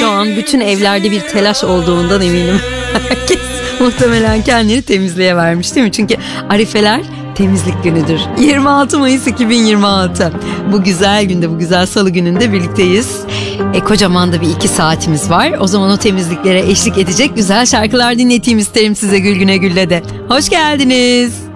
şu an bütün evlerde bir telaş olduğundan eminim. Herkes muhtemelen kendini temizliğe vermiş değil mi? Çünkü Arifeler temizlik günüdür. 26 Mayıs 2026. Bu güzel günde, bu güzel salı gününde birlikteyiz. Kocaman da bir 2 saatimiz var. O zaman o temizliklere eşlik edecek güzel şarkılar dinleteyim isterim size Gül Güne Gül'le de. Hoş geldiniz.